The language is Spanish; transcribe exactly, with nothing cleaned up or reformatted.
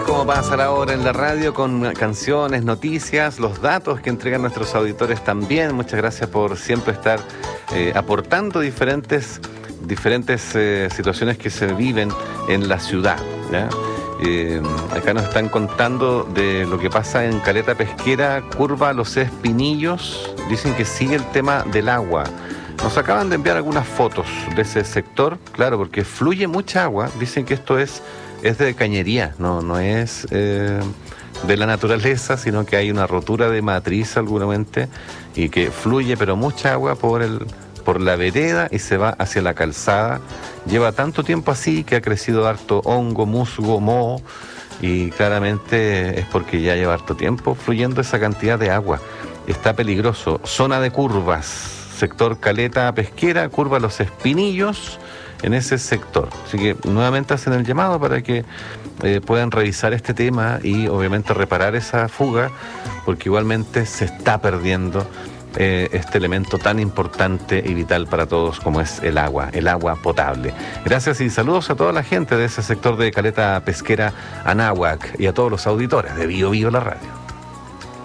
es como pasa la hora en la radio, con canciones, noticias, los datos que entregan nuestros auditores también. Muchas gracias por siempre estar eh, aportando diferentes, diferentes eh, situaciones que se viven en la ciudad, ¿ya? Eh, acá nos están contando de lo que pasa en Caleta Pesquera, curva Los Espinillos. Dicen que sigue el tema del agua. Nos acaban de enviar algunas fotos de ese sector, claro, porque fluye mucha agua. Dicen que esto es, es de cañería, no, no es eh, de la naturaleza, sino que hay una rotura de matriz seguramente y que fluye, pero mucha agua por el, por la vereda y se va hacia la calzada. Lleva tanto tiempo así que ha crecido harto hongo, musgo, moho, y claramente es porque ya lleva harto tiempo fluyendo esa cantidad de agua. Está peligroso. Zona de curvas, sector Caleta Pesquera, curva Los Espinillos, en ese sector. Así que nuevamente hacen el llamado para que eh, puedan revisar este tema y obviamente reparar esa fuga, porque igualmente se está perdiendo Eh, este elemento tan importante y vital para todos como es el agua, el agua potable. Gracias y saludos a toda la gente de ese sector de Caleta Pesquera, Anáhuac, y a todos los auditores de Bio Bio la radio.